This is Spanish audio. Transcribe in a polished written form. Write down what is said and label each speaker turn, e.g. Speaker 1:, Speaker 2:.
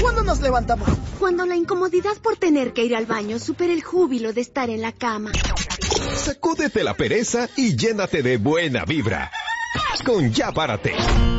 Speaker 1: ¿Cuándo nos levantamos?
Speaker 2: Cuando la incomodidad por tener que ir al baño supere el júbilo de estar en la cama.
Speaker 3: Sacúdete la pereza y llénate de buena vibra. Con Ya Párate.